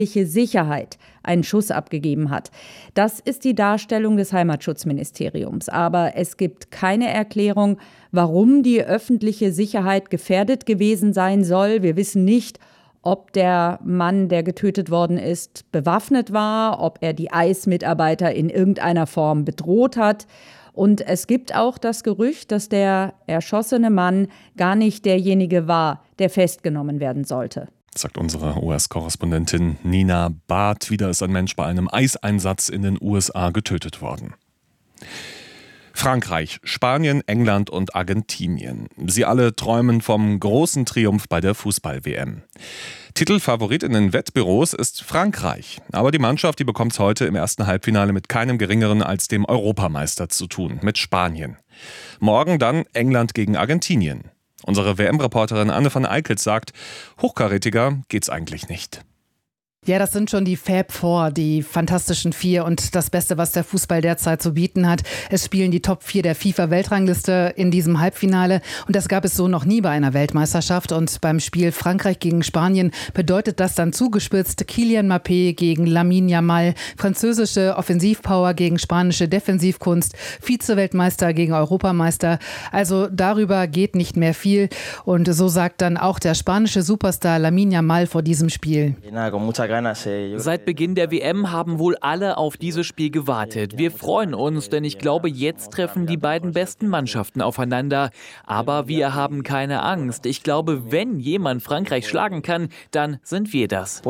Sicherheit einen Schuss abgegeben hat. Das ist die Darstellung des Heimatschutzministeriums. Aber es gibt keine Erklärung, warum die öffentliche Sicherheit gefährdet gewesen sein soll. Wir wissen nicht, ob der Mann, der getötet worden ist, bewaffnet war, ob er die ICE-Mitarbeiter in irgendeiner Form bedroht hat. Und es gibt auch das Gerücht, dass der erschossene Mann gar nicht derjenige war, der festgenommen werden sollte. Sagt unsere US-Korrespondentin Nina Barth. Wieder ist ein Mensch bei einem Eiseinsatz in den USA getötet worden. Frankreich, Spanien, England und Argentinien. Sie alle träumen vom großen Triumph bei der Fußball-WM. Titelfavorit in den Wettbüros ist Frankreich. Aber die Mannschaft, die bekommt es heute im ersten Halbfinale mit keinem Geringeren als dem Europameister zu tun, mit Spanien. Morgen dann England gegen Argentinien. Unsere WM-Reporterin Anne van Eickels sagt, hochkarätiger geht's eigentlich nicht. Ja, das sind schon die Fab Four, die Fantastischen Vier und das Beste, was der Fußball derzeit zu bieten hat. Es spielen die Top 4 der FIFA-Weltrangliste in diesem Halbfinale und das gab es so noch nie bei einer Weltmeisterschaft. Und beim Spiel Frankreich gegen Spanien bedeutet das dann zugespitzt Kylian Mbappé gegen Lamine Yamal, französische Offensivpower gegen spanische Defensivkunst, Vize-Weltmeister gegen Europameister. Also darüber geht nicht mehr viel und so sagt dann auch der spanische Superstar Lamine Yamal vor diesem Spiel. Seit Beginn der WM haben wohl alle auf dieses Spiel gewartet. Wir freuen uns, denn ich glaube, jetzt treffen die beiden besten Mannschaften aufeinander. Aber wir haben keine Angst. Ich glaube, wenn jemand Frankreich schlagen kann, dann sind wir das.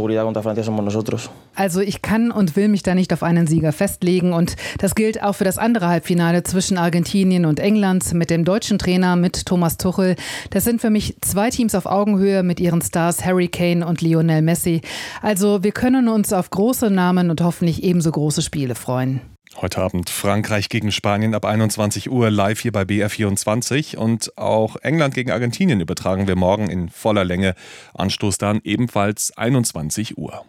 Also ich kann und will mich da nicht auf einen Sieger festlegen und das gilt auch für das andere Halbfinale zwischen Argentinien und England mit dem deutschen Trainer, mit Thomas Tuchel. Das sind für mich zwei Teams auf Augenhöhe mit ihren Stars Harry Kane und Lionel Messi. Also wir können uns auf große Namen und hoffentlich ebenso große Spiele freuen. Heute Abend Frankreich gegen Spanien ab 21 Uhr live hier bei BR24 und auch England gegen Argentinien übertragen wir morgen in voller Länge. Anstoß dann ebenfalls 21 Uhr.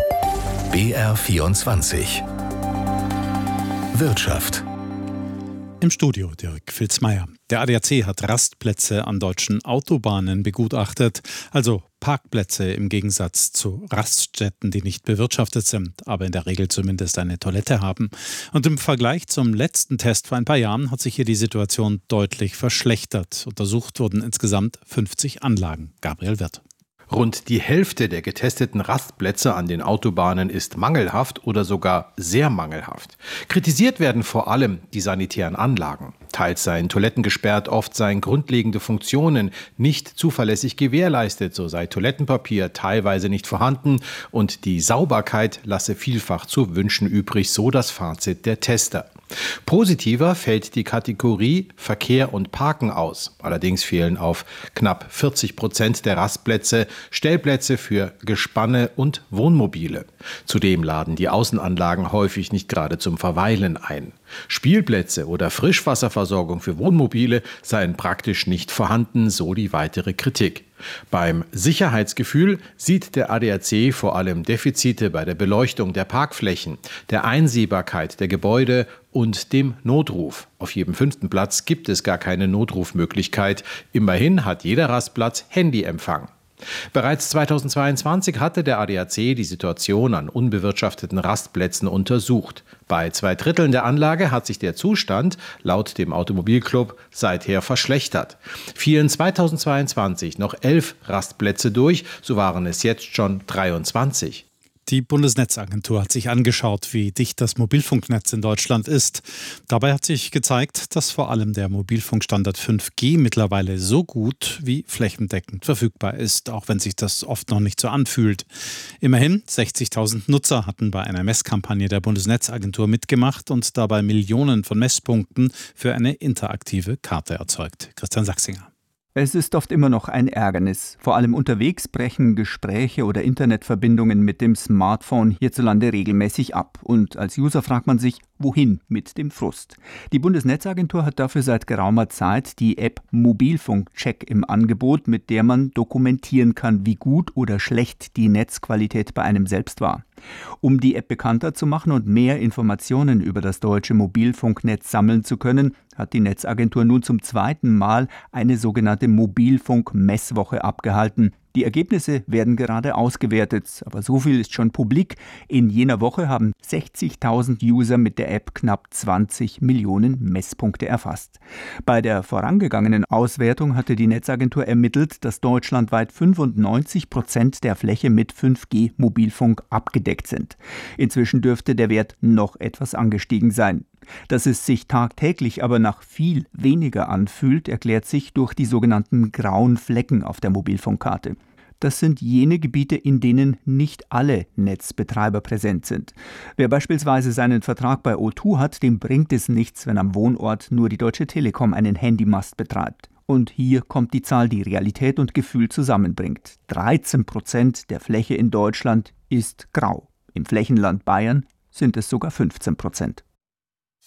BR24 Wirtschaft. Im Studio Dirk Filzmeier. Der ADAC hat Rastplätze an deutschen Autobahnen begutachtet, also Parkplätze im Gegensatz zu Raststätten, die nicht bewirtschaftet sind, aber in der Regel zumindest eine Toilette haben. Und im Vergleich zum letzten Test vor ein paar Jahren hat sich hier die Situation deutlich verschlechtert. Untersucht wurden insgesamt 50 Anlagen. Gabriel Wirth. Rund die Hälfte der getesteten Rastplätze an den Autobahnen ist mangelhaft oder sogar sehr mangelhaft. Kritisiert werden vor allem die sanitären Anlagen. Teils seien Toiletten gesperrt, oft seien grundlegende Funktionen nicht zuverlässig gewährleistet, so sei Toilettenpapier teilweise nicht vorhanden und die Sauberkeit lasse vielfach zu wünschen übrig, so das Fazit der Tester. Positiver fällt die Kategorie Verkehr und Parken aus. Allerdings fehlen auf knapp 40% der Rastplätze Stellplätze für Gespanne und Wohnmobile. Zudem laden die Außenanlagen häufig nicht gerade zum Verweilen ein. Spielplätze oder Frischwasserversorgung für Wohnmobile seien praktisch nicht vorhanden, so die weitere Kritik. Beim Sicherheitsgefühl sieht der ADAC vor allem Defizite bei der Beleuchtung der Parkflächen, der Einsehbarkeit der Gebäude und dem Notruf. Auf jedem 5. Platz gibt es gar keine Notrufmöglichkeit. Immerhin hat jeder Rastplatz Handyempfang. Bereits 2022 hatte der ADAC die Situation an unbewirtschafteten Rastplätzen untersucht. Bei 2/3 der Anlage hat sich der Zustand laut dem Automobilclub seither verschlechtert. Fielen 2022 noch 11 Rastplätze durch, so waren es jetzt schon 23. Die Bundesnetzagentur hat sich angeschaut, wie dicht das Mobilfunknetz in Deutschland ist. Dabei hat sich gezeigt, dass vor allem der Mobilfunkstandard 5G mittlerweile so gut wie flächendeckend verfügbar ist, auch wenn sich das oft noch nicht so anfühlt. Immerhin 60.000 Nutzer hatten bei einer Messkampagne der Bundesnetzagentur mitgemacht und dabei Millionen von Messpunkten für eine interaktive Karte erzeugt. Christian Sachsinger. Es ist oft immer noch ein Ärgernis. Vor allem unterwegs brechen Gespräche oder Internetverbindungen mit dem Smartphone hierzulande regelmäßig ab. Und als User fragt man sich, wohin mit dem Frust? Die Bundesnetzagentur hat dafür seit geraumer Zeit die App Mobilfunkcheck im Angebot, mit der man dokumentieren kann, wie gut oder schlecht die Netzqualität bei einem selbst war. Um die App bekannter zu machen und mehr Informationen über das deutsche Mobilfunknetz sammeln zu können, hat die Netzagentur nun zum 2. Mal eine sogenannte Mobilfunk-Messwoche abgehalten. Die Ergebnisse werden gerade ausgewertet, aber so viel ist schon publik. In jener Woche haben 60.000 User mit der App knapp 20 Millionen Messpunkte erfasst. Bei der vorangegangenen Auswertung hatte die Netzagentur ermittelt, dass deutschlandweit 95% der Fläche mit 5G-Mobilfunk abgedeckt sind. Inzwischen dürfte der Wert noch etwas angestiegen sein. Dass es sich tagtäglich aber nach viel weniger anfühlt, erklärt sich durch die sogenannten grauen Flecken auf der Mobilfunkkarte. Das sind jene Gebiete, in denen nicht alle Netzbetreiber präsent sind. Wer beispielsweise seinen Vertrag bei O2 hat, dem bringt es nichts, wenn am Wohnort nur die Deutsche Telekom einen Handymast betreibt. Und hier kommt die Zahl, die Realität und Gefühl zusammenbringt. 13% der Fläche in Deutschland ist grau. Im Flächenland Bayern sind es sogar 15%.